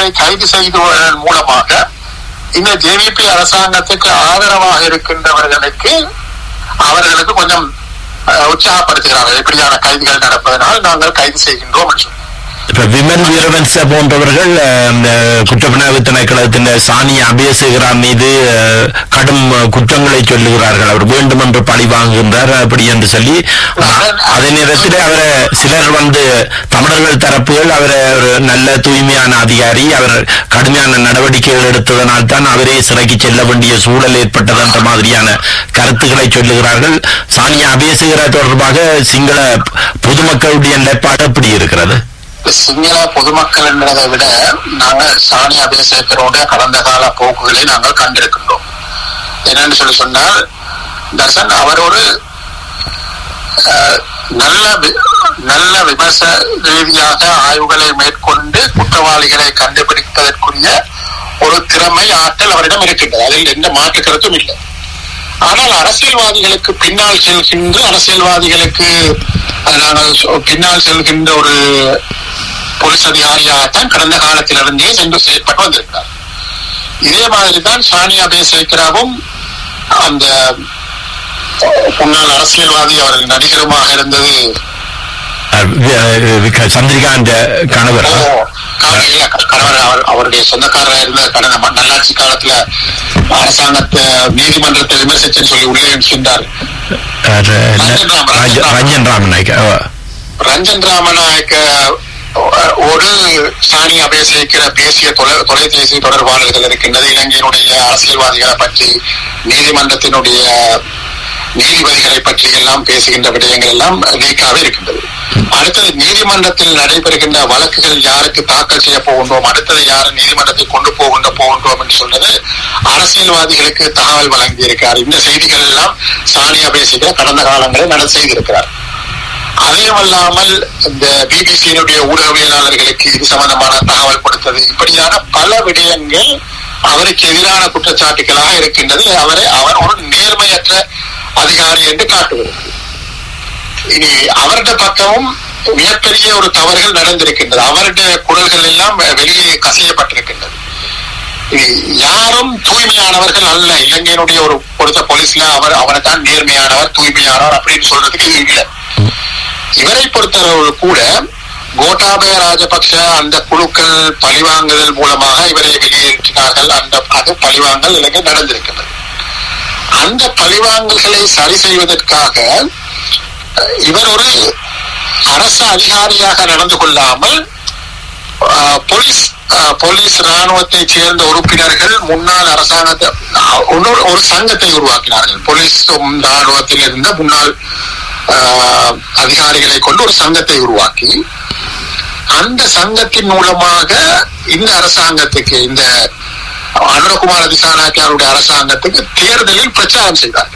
அவரை கைது செய்துவதன் மூலமாக இந்த ஜேவிபி அரசாங்கத்துக்கு ஆதரவாக இருக்கின்றவர்களுக்கு அவர்களுக்கு கொஞ்சம் உற்சாகப்படுத்துகிறார்கள். இப்படியான கைதுகள் நடப்பதனால் நாங்கள் கைது செய்கின்றோம் என்று சொல்லி. இப்ப விமன் வீரவன்ச போன்றவர்கள் குற்றப்புலனாய்வு திணைக்களத்தின் சாணி அபேசேகரா மீது கடும் குற்றங்களை சொல்லுகிறார்கள். அவர் வேண்டும் என்று பழி வாங்குகின்றார் அப்படி என்று சொல்லி, அதே நேரத்தில் அவரை சிலர் தமிழர்கள் தரப்புகள் அவரை ஒரு நல்ல தூய்மையான அதிகாரி, அவர் கடுமையான நடவடிக்கைகள் எடுத்ததனால் தான் அவரே சிறைக்கு செல்ல வேண்டிய சூழல் ஏற்பட்டது என்ற மாதிரியான கருத்துக்களை சொல்லுகிறார்கள். சாணி அபேசேகரா தொடர்பாக சிங்கள பொதுமக்களுடைய நிலைப்பாடு எப்படி இருக்கிறது? சிங்கள பொதுமக்கள் என்பதை விட நாங்கள் சாணி அபேசேகரோட கடந்த கால போக்குகளை நாங்கள் கண்டிருக்கின்றோம். என்னன்னு சொன்னால் தர்சன் அவர் ஒரு நல்ல விமர்ச ரீதியாக ஆய்வுகளை மேற்கொண்டு குற்றவாளிகளை கண்டுபிடிப்பதற்குரிய ஒரு திறமை ஆற்றல் அவரிடம் இருக்கின்றது. அதில் எந்த மாற்று கருத்தும் இல்லை. ஆனால் அரசியல்வாதிகளுக்கு பின்னால் செல்கின்ற ஒரு போலீஸ் அதிகாரியாகத்தான் கடந்த காலத்திலிருந்தே சென்று செயல்பட்டு வந்திருக்கிறார். இதே மாதிரிதான் சாணி அபேசேகராவும் அந்த முன்னாள் அரசியல்வாதி அவர் நடிகருமாக இருந்தது சந்திரிகாந்த் கணவர் அவருடைய சொந்தக்காரராக இருந்த கடந்த நல்லாட்சி காலத்துல அரசாங்கத்தை நீதிமன்றத்தை விமர்சிச்சு சொல்லி உள்ளே சென்றார் ரஞ்சன் ராமநாயக்க ஒரு சாணி அபேசேகர பேசிய தொலைபேசி தொடர்பாளர்கள் இருக்கின்றது. இலங்கையினுடைய அரசியல்வாதிகளை பற்றி, நீதிமன்றத்தினுடைய நீதிபதிகளை பற்றி எல்லாம் பேசுகின்ற விடயங்கள் எல்லாம் லீக்காக இருக்கின்றது. அடுத்தது நீதிமன்றத்தில் நடைபெறுகின்ற வழக்குகள் யாருக்கு தாக்கல் செய்ய போகின்றோம், அடுத்தது யாரு நீதிமன்றத்தை கொண்டு போகின்றோம் என்று சொல்றது அரசியல்வாதிகளுக்கு தகவல் வழங்கி இருக்கிறார். இந்த செய்திகள் எல்லாம் சாணி அபேசேகர கடந்த காலங்களில் நடந்து செய்திருக்கிறார். அதேவல்லாமல் இந்த பிபிசியினுடைய ஊடகவியலாளர்களுக்கு இது சம்பந்தமான தகவல் கொடுத்தது, இப்படியான பல விடயங்கள் அவருக்கு எதிரான குற்றச்சாட்டுகளாக இருக்கின்றது. அவர் ஒரு நேர்மையற்ற அதிகாரி என்று காட்டுகிறது. இனி அவருடைய பக்கமும் மிகப்பெரிய ஒரு தவறுகள் நடந்திருக்கின்றது. அவருடைய குரல்கள் எல்லாம் வெளியே கசியப்பட்டிருக்கின்றது. யாரும் தூய்மையானவர்கள் அல்ல. இலங்கையினுடைய ஒரு பொறுத்த போலீஸ்ல அவரை தான் நேர்மையானவர், தூய்மையானவர் அப்படின்னு சொல்றதுக்கு இல்லை. இவரை பொறுத்தவர்கள் கூட கோட்டாபய ராஜபக்ஷ அந்த குழுக்கள் பழிவாங்குதல் மூலமாக இவரை வெளியேற்றினார்கள். அது பழிவாங்கல் இலங்கை நடந்திருக்கிறது. அந்த பழிவாங்கல்களை சரி செய்வதற்காக இவர் ஒரு அரசு அதிகாரியாக நடந்து கொள்ளாமல் போலீஸ் ராணுவத்தை சேர்ந்த உறுப்பினர்கள் முன்னாள் அரசாங்கத்தை ஒரு சங்கத்தை உருவாக்கினார்கள். போலீஸ் ராணுவத்தில் இருந்த முன்னாள் அதிகாரிகளை கொண்டு ஒரு சங்கத்தை உருவாக்கி அந்த சங்கத்தின் மூலமாக இந்த அரசாங்கத்துக்கு, இந்த அனுரகுமார திசாநாயக்கருடைய அரசாங்கத்துக்கு தேர்தலில் பிரச்சாரம் செய்தார்கள்.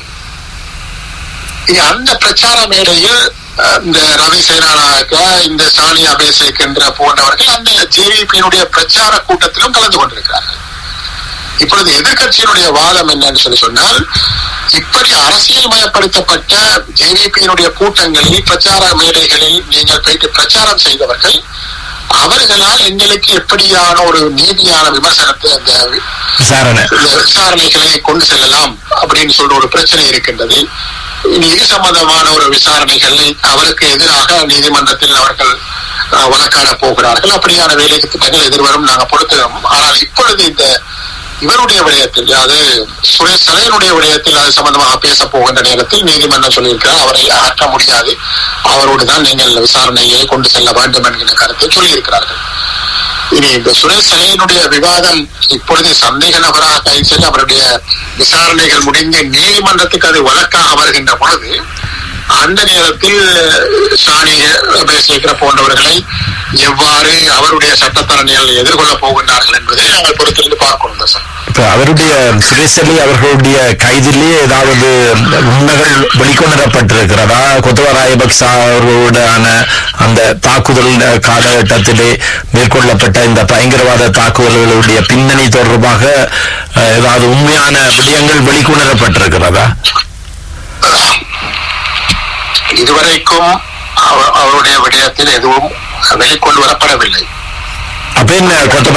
அந்த பிரச்சார மேடையில் இந்த ரவி சேனாநாயக்க, இந்த சாணி அபேசேகர போன்றவர்கள் அந்த ஜேவிபியினுடைய பிரச்சார கூட்டத்திலும் கலந்து கொண்டிருக்கிறார்கள். இப்பொழுது எதிர்கட்சியினுடைய வாதம் என்னன்னு சொன்னால், இப்படி அரசியல் மயப்படுத்தப்பட்ட ஜேவிபியினுடைய கூட்டங்களில், பிரச்சார மேடைகளில் நீங்கள் போயிட்டு பிரச்சாரம் செய்தவர்கள், அவர்களால் எங்களுக்கு எப்படியான ஒரு நீதியான விமர்சனத்தை அந்த விசாரணைகளை கொண்டு செல்லலாம் அப்படின்னு சொல்ற ஒரு பிரச்சனை இருக்கின்றது. இது சம்பந்தமான ஒரு விசாரணைகளை அவருக்கு எதிராக நீதிமன்றத்தில் அவர்கள் வழக்காட போகிறார்கள். அப்படியான வேலை திட்டங்கள் எதிர்வரும் நாங்கள் பொறுத்துகிறோம். ஆனால் இப்பொழுது இந்த இவருடைய விடயத்தில், அது சுரேஷ் சலையனுடைய விடயத்தில் அது சம்பந்தமாக பேச போகின்ற நேரத்தில் நீதிமன்றம் சொல்லியிருக்கிறார், அவரை அகற்ற முடியாது, அவரோடு தான் நீங்கள் விசாரணையை கொண்டு செல்ல வேண்டும் என்கிற கருத்தை சொல்லியிருக்கிறார்கள். இனி இந்த சுரேஷ் சலையனுடைய விவாதம் இப்பொழுது சந்தேக நபராக கைது செய்து அவருடைய விசாரணைகள் முடிந்து நீதிமன்றத்துக்கு அது வழக்காக வருகின்ற பொழுது அந்த நேரத்தில் சாணி அபேசேகர போன்றவர்களை எவ்வாறு அவருடைய சட்டத்தரணிகள் எதிர்கொள்ளப் போகின்றார்கள் என்பதை நாங்கள் பொறுத்திருந்து பார்க்கணும் சார். அவருடைய சுரேஷ் அவர்களுடைய கைதிலே ஏதாவது உண்மைகள் வெளிக்கொணரப்பட்டிருக்கிறதா? கொத்தவ ராஜபக்ச அவர்களுடான அந்த தாக்குதல் காலகட்டத்திலே மேற்கொள்ளப்பட்ட இந்த பயங்கரவாத தாக்குதல்களுடைய பின்னணி தொடர்பாக ஏதாவது உண்மையான விடயங்கள் வெளிக்கொணரப்பட்டிருக்கிறதா? இதுவரைக்கும் அவருடைய விடயத்தில் எதுவும் வெளிக்கொண்டு வரப்படவில்லை. அப்ப என்ன